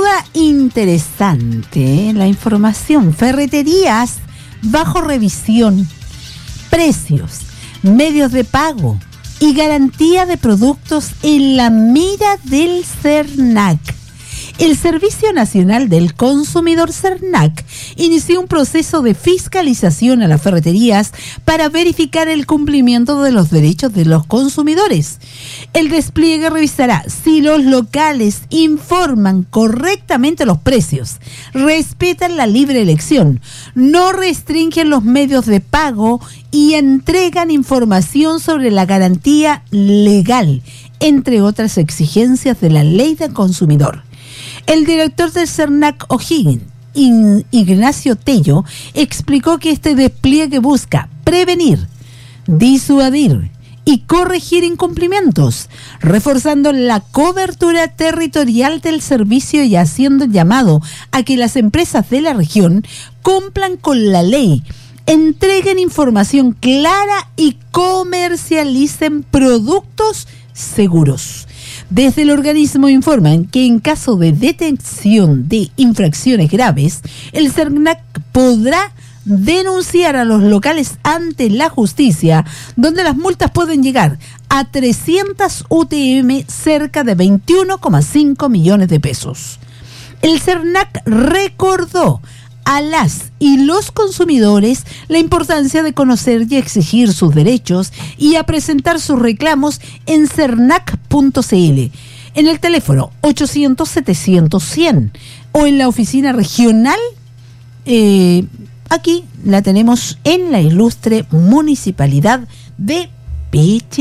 duda interesante la información. Ferreterías bajo revisión, precios, medios de pago y garantía de productos en la mira del SERNAC. El Servicio Nacional del Consumidor SERNAC inició un proceso de fiscalización a las ferreterías para verificar el cumplimiento de los derechos de los consumidores. El despliegue revisará si los locales informan correctamente los precios, respetan la libre elección, no restringen los medios de pago y entregan información sobre la garantía legal, entre otras exigencias de la Ley del Consumidor. El director del SERNAC O'Higgins, Ignacio Tello, explicó que este despliegue busca prevenir, disuadir y corregir incumplimientos, reforzando la cobertura territorial del servicio y haciendo llamado a que las empresas de la región cumplan con la ley, entreguen información clara y comercialicen productos seguros. Desde el organismo informan que en caso de detección de infracciones graves, el SERNAC podrá denunciar a los locales ante la justicia, donde las multas pueden llegar a 300 UTM, cerca de 21,5 millones de pesos. El SERNAC recordó a las y los consumidores la importancia de conocer y exigir sus derechos y a presentar sus reclamos en sernac.cl, en el teléfono 800-700-100 o en la oficina regional. Aquí la tenemos en la ilustre Municipalidad de Pichilemu.